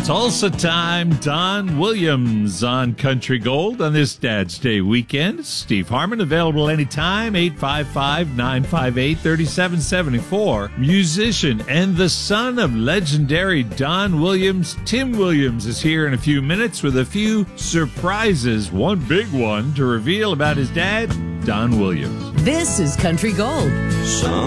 Tulsa time, Don Williams on Country Gold on this Dad's Day weekend. Steve Harmon, available anytime, 855-958-3774. Musician and the son of legendary Don Williams, Tim Williams, is here in a few minutes with a few surprises. One big one to reveal about his dad, Don Williams. This is Country Gold.